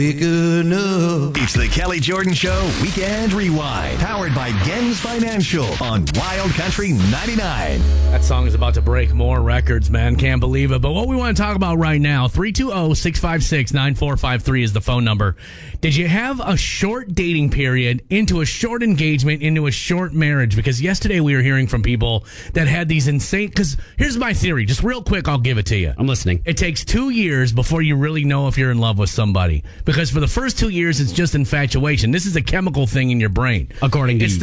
It's the Kelly Jordan Show Weekend Rewind, powered by Gens Financial on Wild Country 99. That song is about to break more records, man. Can't believe it. But what we want to talk about right now, 320-656-9453 is the phone number. Did you have a short dating period into a short engagement into a short marriage? Because yesterday we were hearing from people that had these insane... Because here's my theory. Just real quick, I'll give it to you. I'm listening. It takes 2 years before you really know if you're in love with somebody. Because for the first 2 years, it's just infatuation. This is a chemical thing in your brain. According to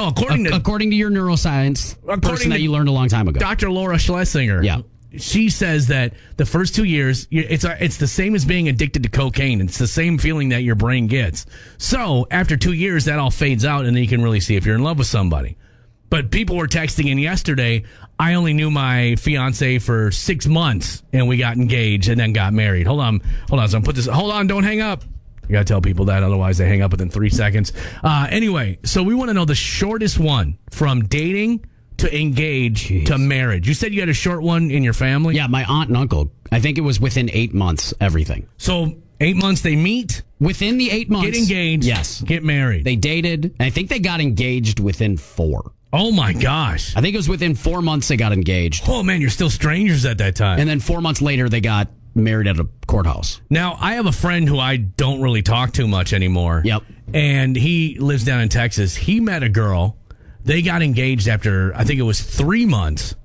your neuroscience person that you learned a long time ago. Dr. Laura Schlesinger. Yeah. She says that the first 2 years, it's the same as being addicted to cocaine. It's the same feeling that your brain gets. So after 2 years, that all fades out, and then you can really see if you're in love with somebody. But people were texting in yesterday, I only knew my fiance for 6 months, and we got engaged and then got married. Hold on. So hold on, don't hang up. You got to tell people that, otherwise they hang up within 3 seconds. Anyway, so we want to know the shortest one from dating to engage to marriage. You said you had a short one in your family? Yeah, my aunt and uncle. I think it was within 8 months, everything. So 8 months they meet? Within the 8 months. Get engaged. Yes. Get married. They dated, and I think they got engaged within 4. Oh, my gosh. I think it was within 4 months they got engaged. Oh, man, you're still strangers at that time. And then 4 months later, they got married at a courthouse. Now, I have a friend who I don't really talk to much anymore. Yep. And he lives down in Texas. He met a girl. They got engaged after, I think it was 3 months.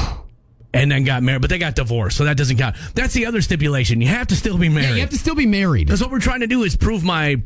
And then got married. But they got divorced, so that doesn't count. That's the other stipulation. You have to still be married. Yeah, you have to still be married. Because what we're trying to do is prove my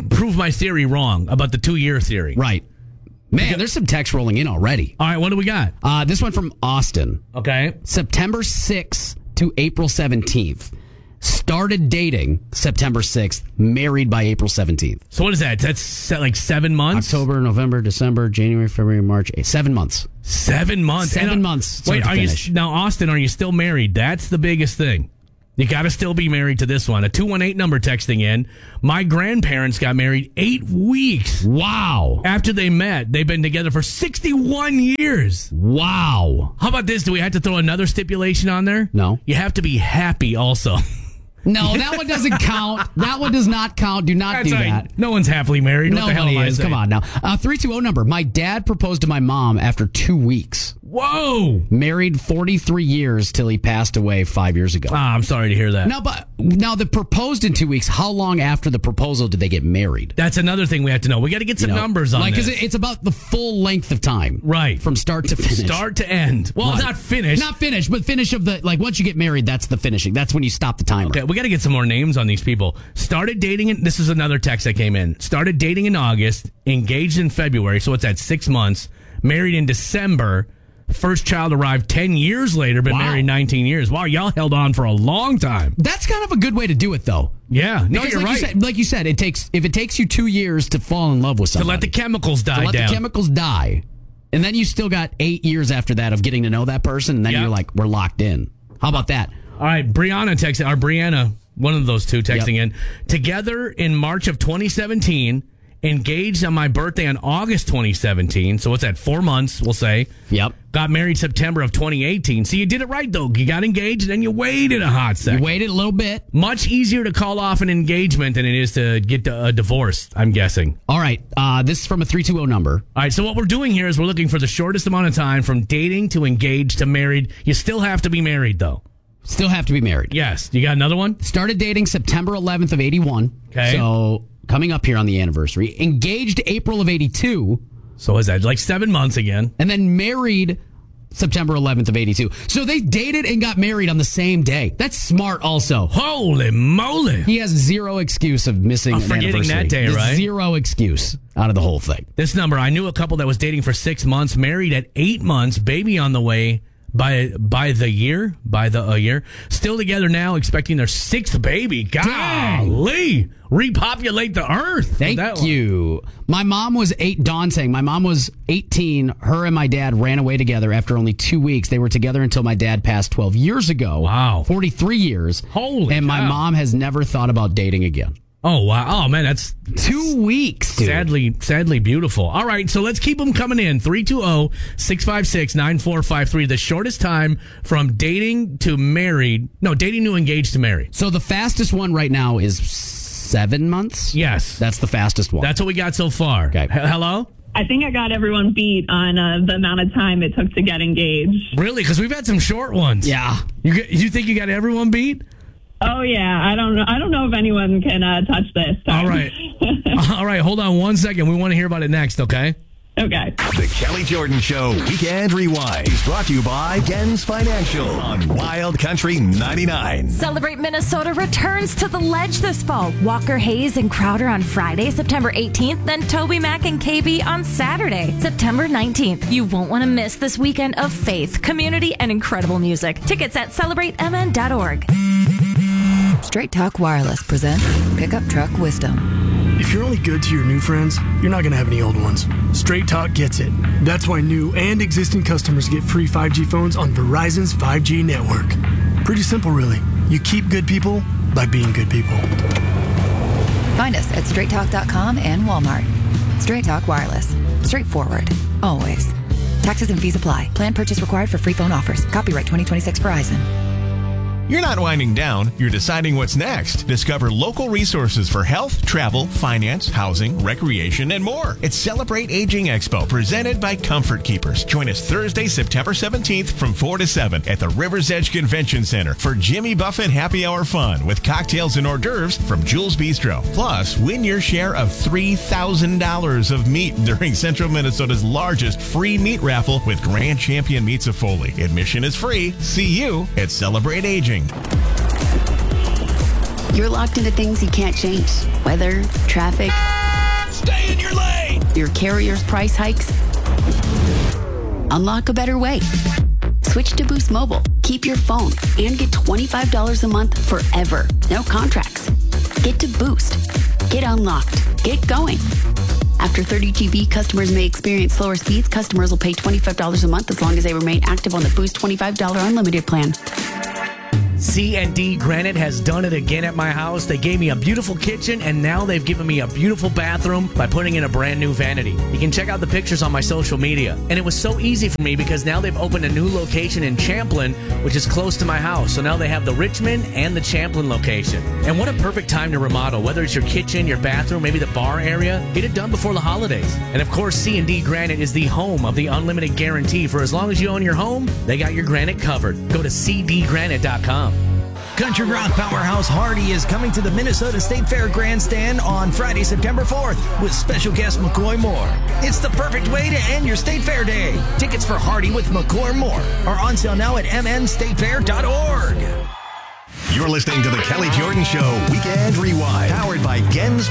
theory wrong about the 2-year theory. Right. Man, there's some text rolling in already. All right, what do we got? This one from Austin. Okay. September 6th to April 17th. Started dating September 6th, married by April 17th. So what is that? That's like 7 months? October, November, December, January, February, March. 7 months. 7 months? 7 months. Wait, now, Austin, are you still married? That's the biggest thing. You got to still be married to this one. A 218 number texting in. My grandparents got married 8 weeks. Wow. After they met. They've been together for 61 years. Wow. How about this? Do we have to throw another stipulation on there? No. You have to be happy also. No, that one doesn't count. That one does not count. Do not do that. No one's happily married. What the hell am I saying? Come on now. 320 number. My dad proposed to my mom after 2 weeks. Whoa. Married 43 years till he passed away 5 years ago. I'm sorry to hear that. Now they proposed in 2 weeks. How long after the proposal did they get married? That's another thing we have to know. We got to get some numbers on this. Because it's about the full length of time. Right. From start to finish. Start to end. Well, right. Not finish. Not finish, but finish of the, once you get married, that's the finishing. That's when you stop the timer. Okay, we got to get some more names on these people. Started dating, this is another text that came in. Started dating in August, engaged in February, so it's at 6 months, married in December. First child arrived 10 years later, been married 19 years. Wow, y'all held on for a long time. That's kind of a good way to do it, though. Yeah, no, because you're right. Like you said, if it takes you 2 years to fall in love with somebody. To let the chemicals die down. The chemicals die. And then you still got 8 years after that of getting to know that person, and then you're like, we're locked in. How about that? All right, Brianna, one of those two texting in. Together in March of 2017, engaged on my birthday on August 2017. So what's that, 4 months, we'll say. Yep. Got married September of 2018. So you did it right, though. You got engaged, and then you waited a hot second. You waited a little bit. Much easier to call off an engagement than it is to get a divorce, I'm guessing. All right. This is from a 320 number. All right, so what we're doing here is we're looking for the shortest amount of time from dating to engaged to married. You still have to be married, though. Still have to be married. Yes. You got another one? Started dating September 11th of 81. Okay. So coming up here on the anniversary. Engaged April of 82. So is that like 7 months again? And then married September 11th of 82. So they dated and got married on the same day. That's smart also. Holy moly. He has zero excuse of missing an forgetting anniversary. that day, right? Zero excuse out of the whole thing. This number, I knew a couple that was dating for 6 months, married at 8 months, baby on the way. By a year, still together now, expecting their 6th baby. Golly, repopulate the earth. Thank you. My mom was Dawn saying my mom was 18. Her and my dad ran away together after only 2 weeks. They were together until my dad passed 12 years ago. Wow, 43 years. Holy, and my mom has never thought about dating again. Oh, wow. Oh, man, that's 2 weeks, dude. Sadly beautiful. All right, so let's keep them coming in. 320-656-9453. The shortest time from dating to engaged to married. So the fastest one right now is 7 months? Yes. That's the fastest one. That's what we got so far. Okay. Hello? I think I got everyone beat on the amount of time it took to get engaged. Really? Because we've had some short ones. Yeah. You think you got everyone beat? Oh yeah, I don't know. I don't know if anyone can touch this. All right. All right, hold on 1 second. We want to hear about it next, okay? Okay. The Kelly Jordan Show Weekend Rewind is brought to you by Gens Financial on Wild Country 99. Celebrate Minnesota returns to the Ledge this fall. Walker Hayes and Crowder on Friday, September 18th, then Toby Mac and KB on Saturday, September 19th. You won't want to miss this weekend of faith, community, and incredible music. Tickets at celebratemn.org. Straight Talk Wireless presents Pickup Truck Wisdom. If you're only good to your new friends, you're not going to have any old ones. Straight Talk gets it. That's why new and existing customers get free 5G phones on Verizon's 5G network. Pretty simple, really. You keep good people by being good people. Find us at straighttalk.com and Walmart. Straight Talk Wireless. Straightforward. Always. Taxes and fees apply. Plan purchase required for free phone offers. Copyright 2026 Verizon. You're not winding down, you're deciding what's next. Discover local resources for health, travel, finance, housing, recreation, and more. It's Celebrate Aging Expo, presented by Comfort Keepers. Join us Thursday, September 17th from 4 to 7 at the River's Edge Convention Center for Jimmy Buffett Happy Hour fun with cocktails and hors d'oeuvres from Jules Bistro. Plus, win your share of $3,000 of meat during Central Minnesota's largest free meat raffle with Grand Champion Meats of Foley. Admission is free. See you at Celebrate Aging. You're locked into things you can't change. Weather, traffic. Stay in your lane! Your carrier's price hikes. Unlock a better way. Switch to Boost Mobile. Keep your phone and get $25 a month forever. No contracts. Get to Boost. Get unlocked. Get going. After 30 GB, customers may experience slower speeds. Customers will pay $25 a month as long as they remain active on the Boost $25 unlimited plan. C&D Granite has done it again at my house. They gave me a beautiful kitchen, and now they've given me a beautiful bathroom by putting in a brand new vanity. You can check out the pictures on my social media. And it was so easy for me because now they've opened a new location in Champlin, which is close to my house. So now they have the Richmond and the Champlin location. And what a perfect time to remodel, whether it's your kitchen, your bathroom, maybe the bar area. Get it done before the holidays. And of course, C&D Granite is the home of the unlimited guarantee. For as long as you own your home, they got your granite covered. Go to cdgranite.com. Country rock powerhouse Hardy is coming to the Minnesota State Fair Grandstand on Friday, September 4th with special guest McCoy Moore. It's the perfect way to end your State Fair day. Tickets for Hardy with McCoy Moore are on sale now at mnstatefair.org. You're listening to the Kelly Jordan Show Weekend Rewind, powered by Gens